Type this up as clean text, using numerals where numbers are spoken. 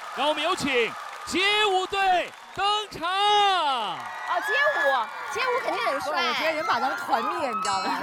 让我们有请街舞队登场。 哦，街舞肯定很帅。 我觉得人把咱们团灭，你知道吗？